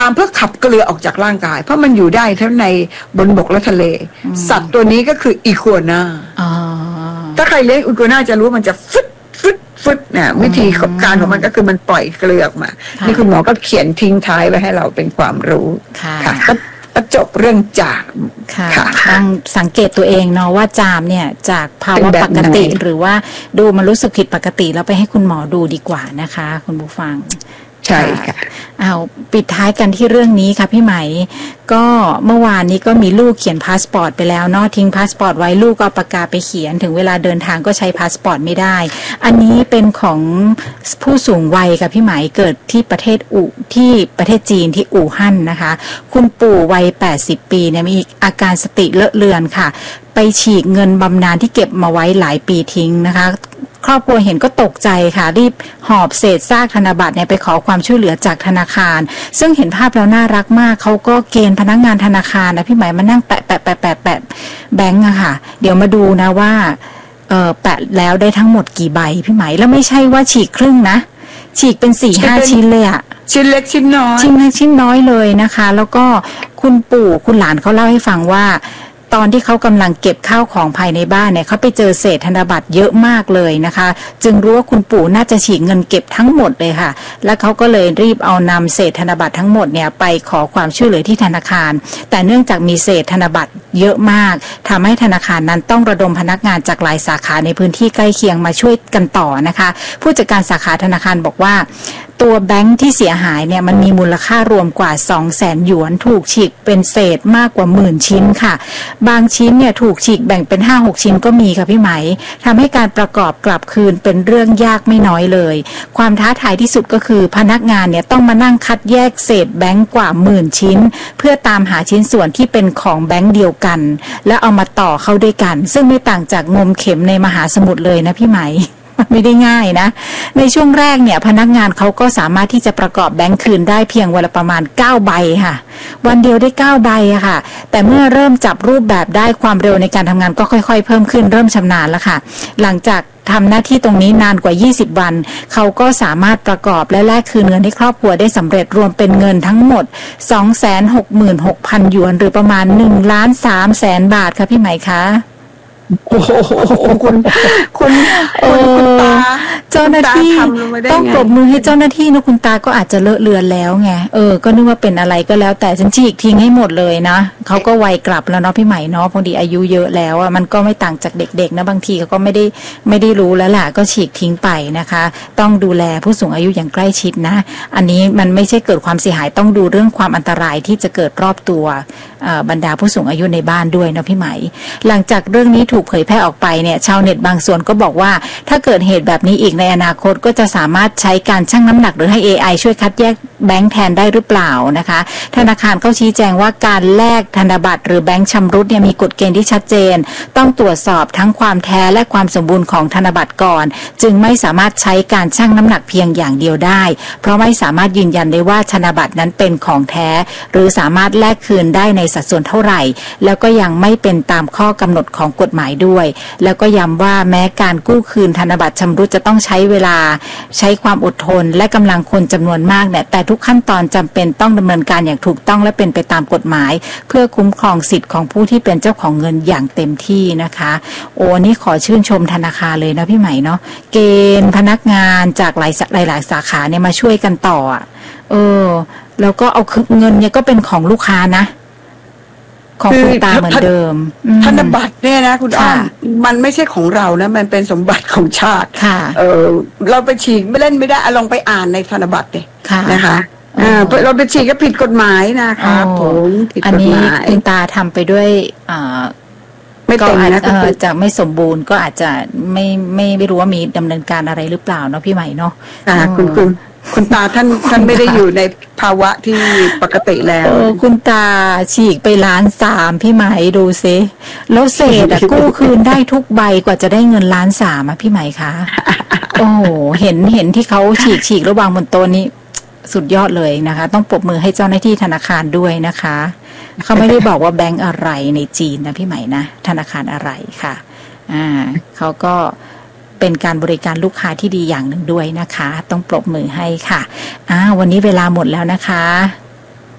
ามเพื่อขับเกลือออกจากร่างกายเพราะมันอยู่ได้ทั้งในบนบกและทะเลสัตว์ตัวนี้ก็คืออีกัวน่าถ้าใครเลี้ยงอีกัวน่าจะรู้มันจะฟึดเนี่ยวิธีการของมันก็คือมันปล่อยเกลือออกมานี่คุณหมอก็เขียนทิ้งท้ายไว้ให้เราเป็นความรู้ค่ะก็จบเรื่องจามค่ะต้องสังเกตตัวเองเนาะว่าจามเนี่ยจากภาวะปกติหรือว่าดูมันรู้สึกผิดปกติแล้วไปให้คุณหมอดูดีกว่านะคะคุณผู้ฟังใช่ค่ะเอาปิดท้ายกันที่เรื่องนี้ค่ะพี่ไหมก็เมื่อวานนี้ก็มีลูกเขียนพาสปอร์ตไปแล้วเนาะทิ้งพาสปอร์ตไว้ลูกก็ปากกาไปเขียนถึงเวลาเดินทางก็ใช้พาสปอร์ตไม่ได้อันนี้เป็นของผู้สูงวัยค่ะพี่ไหมเกิดที่ประเทศจีนที่อู่ฮั่นนะคะคุณปู่วัย80 ปีเนี่ยมีอาการสติเลอะเลือนค่ะไปฉีกเงินบำนาญที่เก็บมาไว้หลายปีทิ้งนะคะครอบครัวเห็นก็ตกใจค่ะรีบหอบเศษซากธนบัตรเนี่ยไปขอความช่วยเหลือจากธนาคารซึ่งเห็นภาพแล้วน่ารักมากเขาก็เกณฑ์พนักงานธนาคารนะพี่หมายมานั่งแปะแบงค์อะค่ะเดี๋ยวมาดูนะว่าแปะแล้วได้ทั้งหมดกี่ใบพี่หมายแล้วไม่ใช่ว่าฉีกครึ่งนะฉีกเป็น 4-5 ชิ้นเลยอะชิ้นเล็กชิ้นน้อยชิ้นน้อยเลยนะคะแล้วก็คุณปู่คุณหลานเขาเล่าให้ฟังว่าตอนที่เขากำลังเก็บข้าวของภายในบ้านเนี่ยเขาไปเจอเศษธนบัตรเยอะมากเลยนะคะจึงรู้ว่าคุณปู่น่าจะฉีกเงินเก็บทั้งหมดเลยค่ะและเขาก็เลยรีบเอานำเศษธนบัตรทั้งหมดเนี่ยไปขอความช่วยเหลือที่ธนาคารแต่เนื่องจากมีเศษธนบัตรเยอะมากทำให้ธนาคารนั้นต้องระดมพนักงานจากหลายสาขาในพื้นที่ใกล้เคียงมาช่วยกันต่อนะคะผู้จัดการสาขาธนาคารบอกว่าตัวแบงค์ที่เสียหายเนี่ยมันมีมูลค่ารวมกว่า 200,000 หยวนถูกฉีกเป็นเศษมากกว่า10,000 ชิ้นค่ะบางชิ้นเนี่ยถูกฉีกแบ่งเป็น 5-6 ชิ้นก็มีค่ะพี่ไหมทำให้การประกอบกลับคืนเป็นเรื่องยากไม่น้อยเลยความท้าทายที่สุดก็คือพนักงานเนี่ยต้องมานั่งคัดแยกเศษแบงค์กว่า10,000 ชิ้นเพื่อตามหาชิ้นส่วนที่เป็นของแบงค์เดียวกันแล้วเอามาต่อเข้าด้วยกันซึ่งไม่ต่างจากงมเข็มในมหาสมุทรเลยนะพี่ไหมไม่ได้ง่ายนะในช่วงแรกเนี่ยพนักงานเขาก็สามารถที่จะประกอบแบงค์คืนได้เพียงวันละประมาณ9ใบค่ะวันเดียวได้9ใบอะค่ะแต่เมื่อเริ่มจับรูปแบบได้ความเร็วในการทำงานก็ค่อยๆเพิ่มขึ้นเริ่มชำนาญแล้วค่ะหลังจากทำหน้าที่ตรงนี้นานกว่า20วันเขาก็สามารถประกอบและแลกคืนเงินให้ครอบครัวได้สำเร็จรวมเป็นเงินทั้งหมด 266,000 หยวนหรือประมาณ 1,300,000 บาทค่ะพี่ไหมคะโอ้โหคุณตาเจ้าหน้าที่ต้องปรบมือให้เจ้าหน้าที่นะคุณตาก็อาจจะเลอะเลือนแล้วไงก็นึกว่าเป็นอะไรก็แล้วแต่ฉันฉีกทิ้งให้หมดเลยนะเขาก็วัยกลับแล้วเนาะพี่ใหม่เนาะพอดีอายุเยอะแล้วอ่ะมันก็ไม่ต่างจากเด็กๆนะบางทีเขาก็ไม่ได้รู้แล้วล่ะก็ฉีกทิ้งไปนะคะต้องดูแลผู้สูงอายุอย่างใกล้ชิดนะอันนี้มันไม่ใช่เกิดความเสียหายต้องดูเรื่องความอันตรายที่จะเกิดรอบตัวบรรดาผู้สูงอายุในบ้านด้วยนะพี่ไหมหลังจากเรื่องนี้ถูกเผยแพร่ออกไปเนี่ยชาวเน็ตบางส่วนก็บอกว่าถ้าเกิดเหตุแบบนี้อีกในอนาคตก็จะสามารถใช้การชั่งน้ำหนักหรือให้ AI ช่วยคัดแยกแบงค์แทนได้หรือเปล่านะคะธนาคารเขาชี้แจงว่าการแลกธนบัตรหรือแบงค์ชำรุดเนี่ยมีกฎเกณฑ์ที่ชัดเจนต้องตรวจสอบทั้งความแท้และความสมบูรณ์ของธนบัตรก่อนจึงไม่สามารถใช้การชั่งน้ำหนักเพียงอย่างเดียวได้เพราะไม่สามารถยืนยันได้ว่าธนบัตรนั้นเป็นของแท้หรือสามารถแลกคืนได้ในสัดส่วนเท่าไหร่แล้วก็ยังไม่เป็นตามข้อกำหนดของกฎหมายด้วยแล้วก็ย้ำว่าแม้การกู้คืนธนบัตรชำรุดจะต้องใช้เวลาใช้ความอดทนและกำลังคนจำนวนมากเนี่ยแต่ทุกขั้นตอนจำเป็นต้องดำเนินการอย่างถูกต้องและเป็นไปตามกฎหมายเพื่อคุ้มครองสิทธิ์ของผู้ที่เป็นเจ้าของเงินอย่างเต็มที่นะคะโอ้นี่ขอชื่นชมธนาคารเลยนะพี่ใหม่เนาะเกณฑ์พนักงานจากหลายสาขาเนี่ยมาช่วยกันต่อแล้วก็เอาเงินเนี่ยก็เป็นของลูกค้านะของคุณตาเหมือนเดิมธนบัตรเนี่ยนะคุณอ้อมมันไม่ใช่ของเรานะมันเป็นสมบัติของชาติเราไปฉีกไม่เล่นไม่ได้ลองไปอ่านในธนบัตรเลยนะคะเราไปฉีกก็ผิดกฎหมายนะคะผมผิดกฎหมายอันนี้คุณตาทำไปด้วยไม่เต็มนะจะไม่สมบูรณ์ก็อาจจะไม่รู้ว่ามีดำเนินการอะไรหรือเปล่าเนาะพี่ใหม่เนาะคุณตาท่านไม่ได้อยู่ในภาวะที่ปกติแล้วคุณตาฉีกไป1,300,000พี่ไหมดูซิแล้วเศษกู้คืนได้ทุกใบกว่าจะได้เงิน1,300,000พี่ไหมคะโอ้เห็นที่เขาฉีกระหว่างบนโต๊ะนี้สุดยอดเลยนะคะต้องปรบมือให้เจ้าหน้าที่ธนาคารด้วยนะคะเขาไม่ได้บอกว่าแบงก์อะไรในจีนนะพี่ไหมนะธนาคารอะไรค่ะเขาก็เป็นการบริการลูกค้าที่ดีอย่างหนึ่งด้วยนะคะต้องปรบมือให้ค่ะวันนี้เวลาหมดแล้วนะคะ